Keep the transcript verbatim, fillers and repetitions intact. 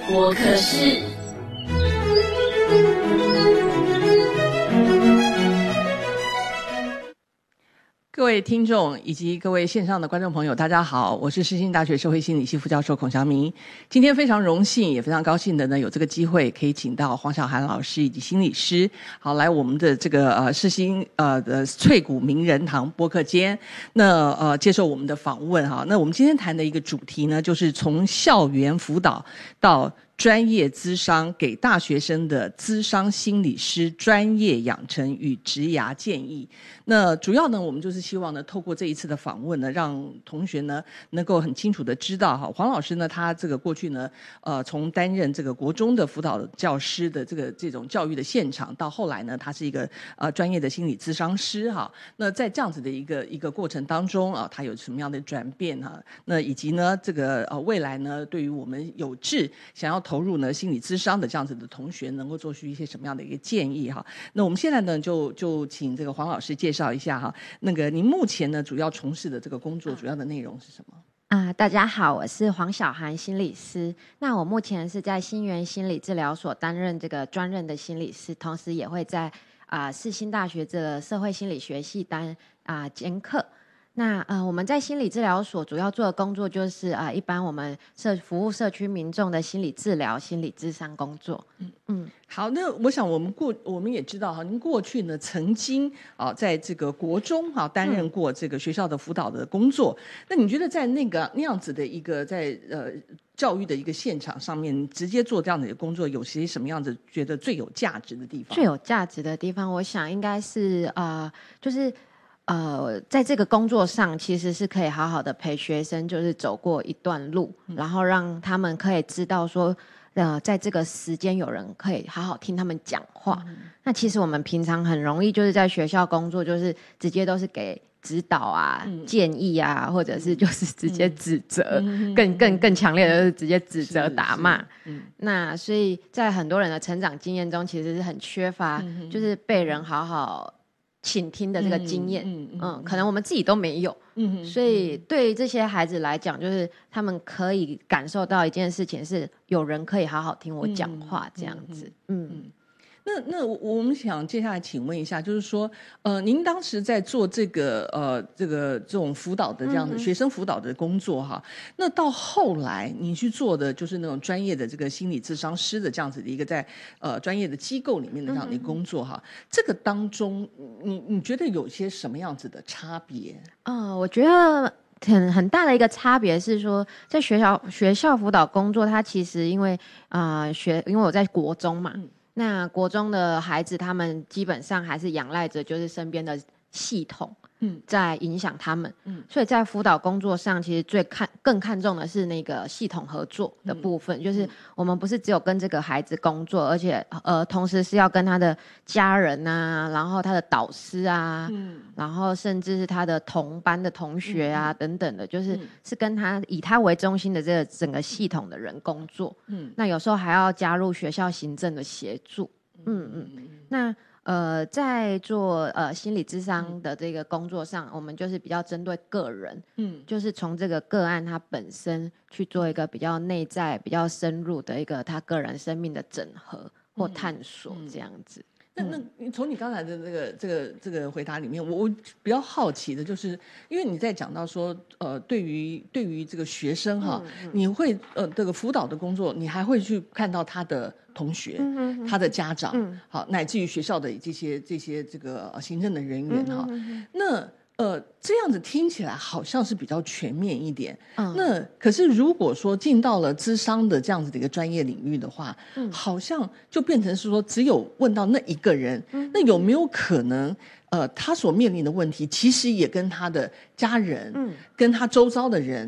播客室。 各位听众以及各位线上的观众朋友，大家好，我是世新大学社会心理系副教授孔祥明。今天非常荣幸也非常高兴的呢，有这个机会可以请到黄小涵老师以及心理师，好来我们的这个呃世新呃的翠谷名人堂播客间，那呃接受我们的访问哈。那我们今天谈的一个主题呢，就是从校园辅导到专业咨商给大学生的咨商心理师专业养成与职涯建议。那主要呢，我们就是希望呢，透过这一次的访问呢，让同学呢能够很清楚的知道哈，黄老师呢，他这个过去呢，呃，从担任这个国中的辅导教师的这个这种教育的现场，到后来呢，他是一个呃专业的心理咨商师哈。那在这样子的一个一个过程当中啊，他有什么样的转变哈？那以及呢，这个呃未来呢，对于我们有志想要投入呢心理咨商的这样子的同学，能够做出一些什么样的一个建议哈？那我们现在呢，就就请这个黄老师介绍一下哈。那个您目前呢主要从事的这个工作主要的内容是什么？ 啊、呃，大家好，我是黄小涵心理师。那我目前是在新源心理治疗所担任这个专任的心理师，同时也会在啊、呃、世新大学这个社会心理学系担啊、呃、兼课。那呃，我们在心理治疗所主要做的工作就是啊、呃，一般我们社服务社区民众的心理治疗、心理咨商工作。嗯嗯， 好，那我想我们过我们也知道哈，您过去呢曾经啊在这个国中哈、啊、担任过这个学校的辅导的工作。嗯、那你觉得在那个那样子的一个在呃教育的一个现场上面，直接做这样的一个工作，有些什么样子觉得最有价值的地方？ 最有价值的地方，我想应该是呃，就是。呃，在这个工作上，其实是可以好好的陪学生，就是走过一段路，嗯、然后让他们可以知道说，呃，在这个时间有人可以好好听他们讲话。嗯、那其实我们平常很容易就是在学校工作，就是直接都是给指导啊、嗯、建议啊，或者是就是直接指责，嗯、更更更强烈的就是直接指责打骂。嗯、那所以在很多人的成长经验中，其实是很缺乏，嗯、就是被人好好倾听的这个经验，嗯, 嗯, 嗯, 嗯可能我们自己都没有，嗯，所以对于这些孩子来讲，就是他们可以感受到一件事情是有人可以好好听我讲话，这样子，嗯。嗯嗯那那我们想接下来请问一下，就是说，呃，您当时在做这个呃这个这种辅导的这样的、嗯、学生辅导的工作哈，那到后来你去做的就是那种专业的这个心理咨商师的这样子的一个在呃专业的机构里面的这样的一个工作哈，嗯、这个当中你你觉得有些什么样子的差别？ 嗯、呃，我觉得。很很大的一个差别是说，在学校学校辅导工作，它其实因为啊、呃、学，因为我在国中嘛。嗯那国中的孩子，他们基本上还是仰赖着就是身边的系统，嗯，在影响他们，嗯，所以在辅导工作上，其实最看更看重的是那个系统合作的部分，嗯、就是我们不是只有跟这个孩子工作，而且呃，同时是要跟他的家人啊，然后他的导师啊，嗯，然后甚至是他的同班的同学啊、嗯、等等的，就是、嗯、是跟他以他为中心的这个整个系统的人工作，嗯，那有时候还要加入学校行政的协助，嗯嗯，那。呃，在做呃心理咨商的这个工作上，嗯、我们就是比较针对个人，嗯，就是从这个个案他本身去做一个比较内在、比较深入的一个他个人生命的整合或探索，这样子。 嗯嗯、那那你从你刚才的这个这个这个回答里面，我我比较好奇的就是，因为你在讲到说，呃，对于对于这个学生哈，嗯嗯、你会呃这个辅导的工作，你还会去看到他的同学、嗯、他的家长，嗯、好，乃至于学校的这些这些这个行政的人员哈，嗯、那。呃，这样子听起来好像是比较全面一点。嗯，那可是如果说进到了諮商的这样子的一个专业领域的话，嗯，好像就变成是说只有问到那一个人，嗯，那有没有可能，呃，他所面临的问题其实也跟他的家人，嗯，跟他周遭的人